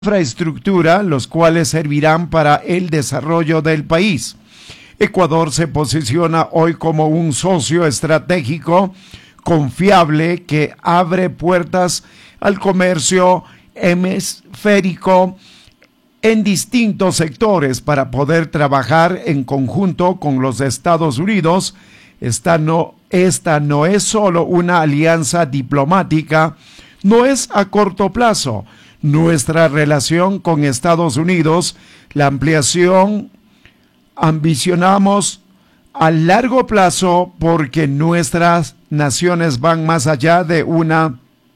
infraestructura, los cuales servirán para el desarrollo del país. Ecuador se posiciona hoy como un socio estratégico confiable que abre puertas al comercio hemisférico en distintos sectores para poder trabajar en conjunto con los Estados Unidos. Esta no es solo una alianza diplomática, no es a corto plazo. Nuestra relación con Estados Unidos, la ampliación, ambicionamos a largo plazo porque nuestras naciones van más allá de una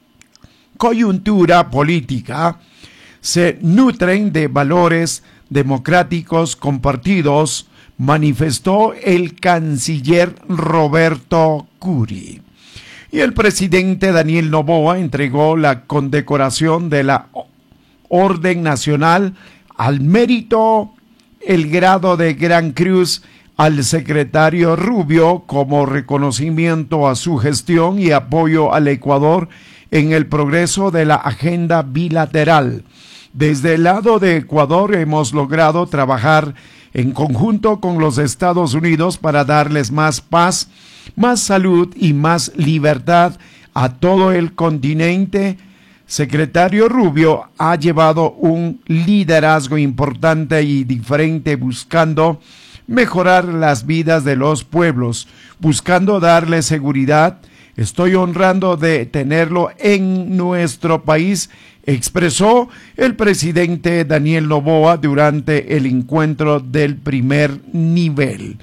coyuntura política, se nutren de valores democráticos compartidos, manifestó el canciller Roberto Curi. Y el presidente Daniel Noboa entregó la condecoración de la Orden Nacional al Mérito, el grado de Gran Cruz, al secretario Rubio como reconocimiento a su gestión y apoyo al Ecuador en el progreso de la agenda bilateral. Desde el lado de Ecuador hemos logrado trabajar en conjunto con los Estados Unidos para darles más paz, más salud y más libertad a todo el continente. Secretario Rubio ha llevado un liderazgo importante y diferente buscando mejorar las vidas de los pueblos, buscando darle seguridad. Estoy honrado de tenerlo en nuestro país, expresó el presidente Daniel Noboa durante el encuentro del primer nivel.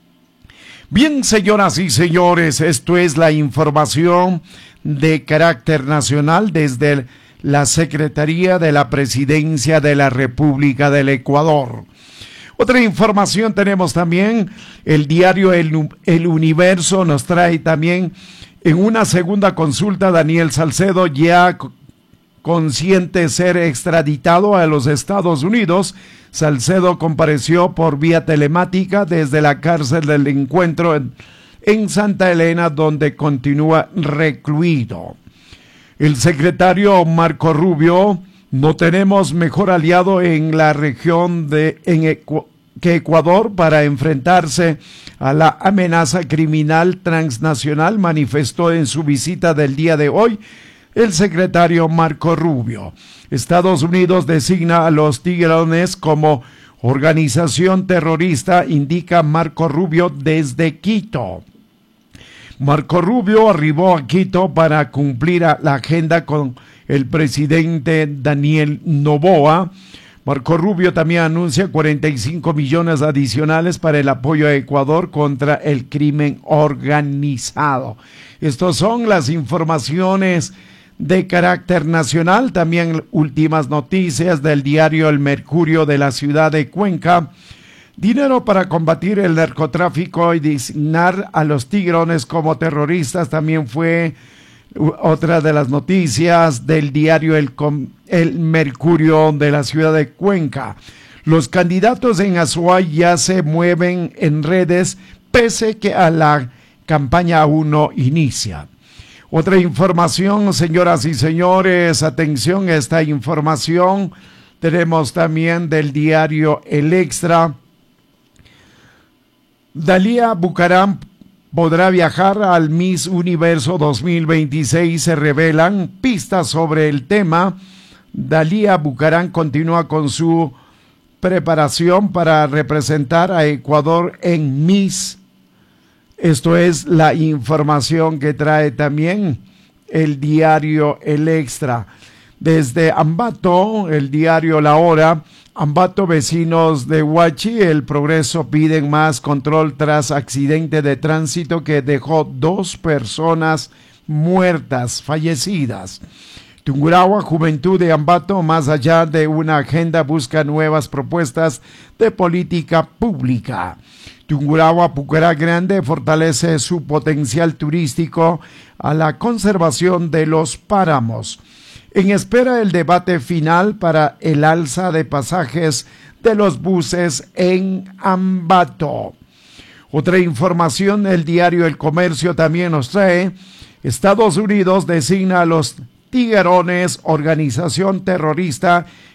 Bien, señoras y señores, esto es la información de carácter nacional desde la Secretaría de la Presidencia de la República del Ecuador. Otra información tenemos también, el diario El Universo nos trae también en una segunda consulta Daniel Salcedo ya consciente de ser extraditado a los Estados Unidos. Salcedo compareció por vía telemática desde la cárcel del Encuentro en Santa Elena, donde continúa recluido. El secretario Marco Rubio: no tenemos mejor aliado en la región que Ecuador para enfrentarse a la amenaza criminal transnacional, manifestó en su visita del día de hoy el secretario Marco Rubio. Estados Unidos designa a los Tigrones como organización terrorista, indica Marco Rubio desde Quito. Marco Rubio arribó a Quito para cumplir la agenda con el presidente Daniel Noboa. Marco Rubio también anuncia 45 millones adicionales para el apoyo a Ecuador contra el crimen organizado. Estas son las informaciones de carácter nacional. También últimas noticias del diario El Mercurio de la ciudad de Cuenca. Dinero para combatir el narcotráfico y designar a los tigrones como terroristas también fue otra de las noticias del diario El Mercurio de la ciudad de Cuenca. Los candidatos en Azuay ya se mueven en redes pese que a la campaña aún no inicia. Otra información, señoras y señores, atención a esta información. Tenemos también del diario El Extra. Dalía Bucaram podrá viajar al Miss Universo 2026, se revelan pistas sobre el tema. Dalía Bucaram continúa con su preparación para representar a Ecuador en Miss. Esto es la información que trae también el diario El Extra. Desde Ambato, el diario La Hora. Ambato, vecinos de Huachi, El Progreso piden más control tras accidente de tránsito que dejó 2 personas muertas, fallecidas. Tungurahua, Juventud de Ambato, más allá de una agenda, busca nuevas propuestas de política pública. Tungurahua, Pucará Grande, fortalece su potencial turístico a la conservación de los páramos. En espera del debate final para el alza de pasajes de los buses en Ambato. Otra información, el diario El Comercio también nos trae: Estados Unidos designa a los Tiguerones organización terrorista